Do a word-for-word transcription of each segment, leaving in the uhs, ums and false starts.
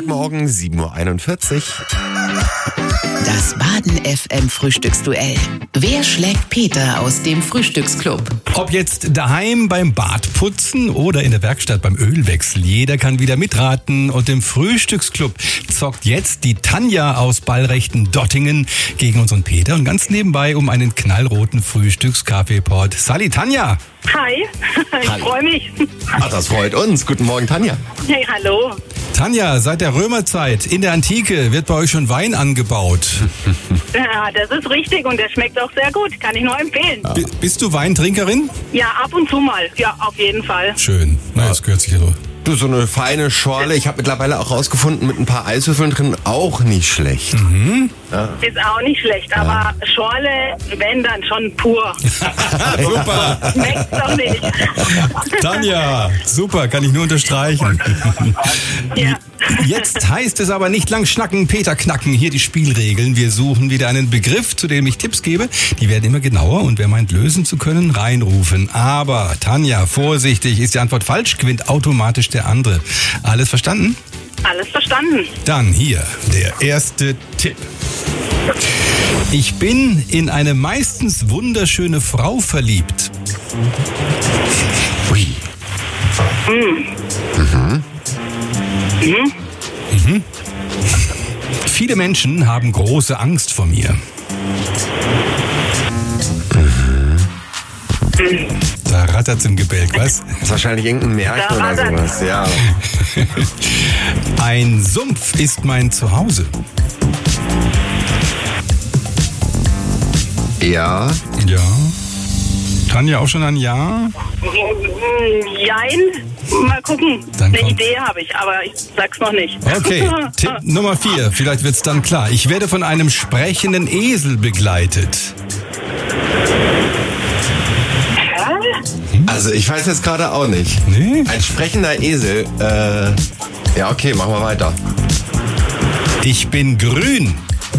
Montagmorgen, sieben Uhr einundvierzig. Das Baden F M Frühstücksduell. Wer schlägt Peter aus dem Frühstücksclub? Ob jetzt daheim beim Badputzen oder in der Werkstatt beim Ölwechsel, jeder kann wieder mitraten. Und im Frühstücksclub zockt jetzt die Tanja aus Ballrechten-Dottingen gegen unseren Peter und ganz nebenbei um einen knallroten Frühstückskaffeepot. Sali, Tanja! Hi, ich freue mich. Ach, das freut uns. Guten Morgen, Tanja. Hey, hallo. Tanja, seit der Römerzeit in der Antike wird bei euch schon Wein angebaut. Ja, das ist richtig und der schmeckt auch sehr gut. Kann ich nur empfehlen. B- bist du Weintrinkerin? Ja, ab und zu mal. Ja, auf jeden Fall. Schön. Na, das gehört sich so. Du, so eine feine Schorle. Ich habe mittlerweile auch rausgefunden, mit ein paar Eiswürfeln drin auch nicht schlecht. Ist auch nicht schlecht, aber Schorle, wenn dann schon pur. Super. Schmeckt's doch nicht. Tanja, super, kann ich nur unterstreichen. Ja. Jetzt heißt es aber nicht lang schnacken, Peter knacken. Hier die Spielregeln. Wir suchen wieder einen Begriff, zu dem ich Tipps gebe. Die werden immer genauer und wer meint, lösen zu können, reinrufen. Aber Tanja, vorsichtig, ist die Antwort falsch, gewinnt automatisch der andere. Alles verstanden? Alles verstanden. Dann hier der erste Tipp. Ich bin in eine meistens wunderschöne Frau verliebt. Ui. Mhm. Viele Menschen haben große Angst vor mir. Da rattert's im Gebälk, was? Das ist wahrscheinlich irgendein Märchen Da oder rattert's. sowas. Ja. Ein Sumpf ist mein Zuhause. Ja. Ja. Tanja, auch schon ein Ja? Jein. Mal gucken. Dann Eine kommt- Idee habe ich, aber ich sag's noch nicht. Okay, Tipp Nummer vier. Vielleicht wird's dann klar. Ich werde von einem sprechenden Esel begleitet. Also ich weiß jetzt gerade auch nicht. Nee? Ein sprechender Esel. Äh, ja, okay, machen wir weiter. Ich bin grün.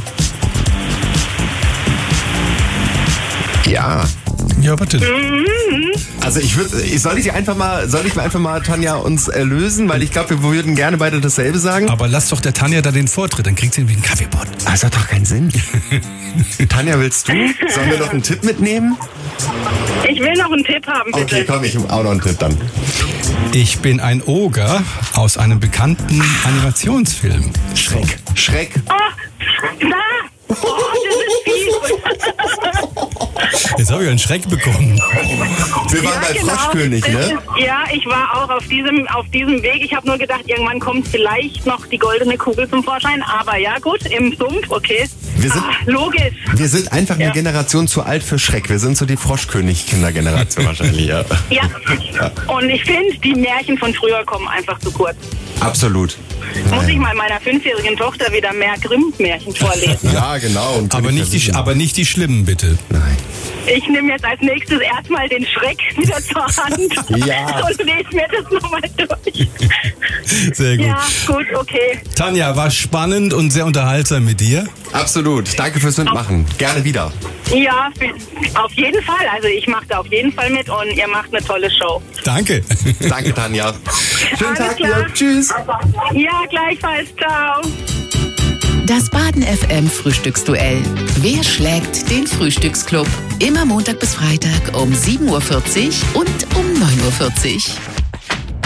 Ja. Ja, warte. Also ich würde, soll ich einfach mal, soll ich einfach mal, Tanja, uns erlösen, weil ich glaube, wir würden gerne beide dasselbe sagen. Aber lass doch der Tanja da den Vortritt, dann kriegt sie irgendwie einen Kaffeepot. Das hat doch keinen Sinn. Tanja, willst du? Sollen wir noch einen Tipp mitnehmen? Ich will noch einen Tipp haben, bitte. Okay, komm, ich auch noch einen Tipp dann. Ich bin ein Oger aus einem bekannten Animationsfilm. Schreck. Schreck. Oh, da! Oh, das ist viel. Jetzt habe ich einen Schreck bekommen. Wir waren bei Froschkönig, Das ne? ist- Ja, ich war auch auf diesem, auf diesem Weg. Ich habe nur gedacht, irgendwann kommt vielleicht noch die goldene Kugel zum Vorschein. Aber ja, gut, im Sumpf, okay. Wir sind- Ah, logisch. Wir sind einfach eine Ja. Generation zu alt für Schreck. Wir sind so die Froschkönig-Kindergeneration wahrscheinlich, ja. Ja. Und ich finde, die Märchen von früher kommen einfach zu kurz. Absolut. Muss ich mal meiner fünfjährigen Tochter wieder mehr Grimm-Märchen vorlesen. Ja, genau. Und Aber nicht, die, aber nicht die schlimmen, bitte. Nein. Ich nehme jetzt als nächstes erstmal den Schreck wieder zur Hand Ja. und lese mir das nochmal durch. Sehr gut. Ja, gut, okay. Tanja, war spannend und sehr unterhaltsam mit dir. Absolut. Danke fürs Mitmachen. Gerne wieder. Ja, auf jeden Fall. Also ich mache da auf jeden Fall mit und ihr macht eine tolle Show. Danke. Danke, Tanja. Schönen Alles Tag klar. dir. Tschüss. Ja, gleichfalls. Ciao. Das Baden F M Frühstücksduell. Wer schlägt den Frühstücksclub? Immer Montag bis Freitag um sieben Uhr vierzig und um neun Uhr vierzig.